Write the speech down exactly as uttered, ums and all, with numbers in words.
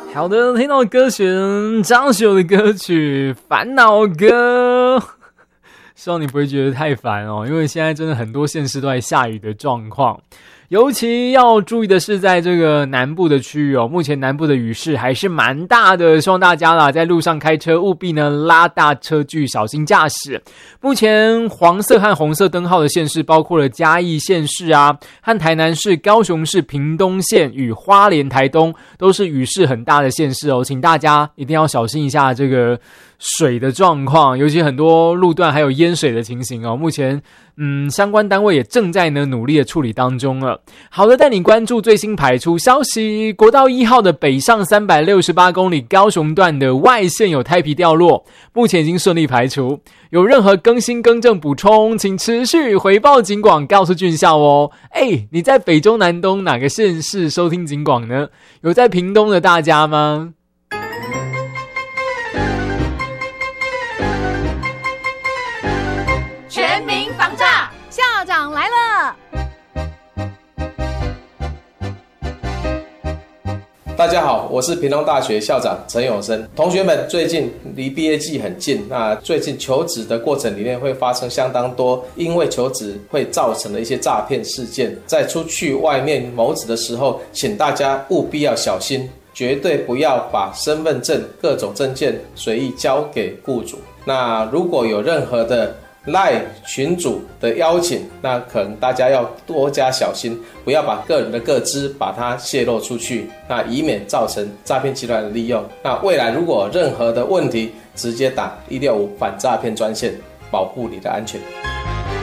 好的，听到歌曲张学友的歌曲《烦恼歌》，希望你不会觉得太烦哦，因为现在真的很多县市都在下雨的状况。尤其要注意的是，在这个南部的区域哦，目前南部的雨势还是蛮大的，希望大家啦在路上开车务必呢拉大车距，小心驾驶。目前黄色和红色灯号的县市包括了嘉义县市啊，和台南市、高雄市、屏东县与花莲、台东，都是雨势很大的县市哦，请大家一定要小心一下这个水的状况，尤其很多路段还有淹水的情形哦。目前，嗯，相关单位也正在呢努力的处理当中了。好的，带你关注最新排出消息，国道一号的北上三百六十八公里高雄段的外线有胎皮掉落，目前已经顺利排除。有任何更新更正补充，请持续回报警广，告诉俊孝哦。哎，你在北中南东哪个县市收听警广呢？有在屏东的大家吗？ 全民防诈，校长来了。 大家好，我是屏东大学校长陈永生。同学们，最近离毕业季很近，那最近求职的过程里面会发生相当多因为求职会造成的一些诈骗事件。在出去外面谋职的时候，请大家务必要小心，绝对不要把身份证、各种证件随意交给雇主。那如果有任何的赖群组的邀请，那可能大家要多加小心，不要把个人的个资把它泄露出去，那以免造成诈骗集团的利用。那未来如果有任何的问题，直接打一六五反诈骗专线，保护你的安全。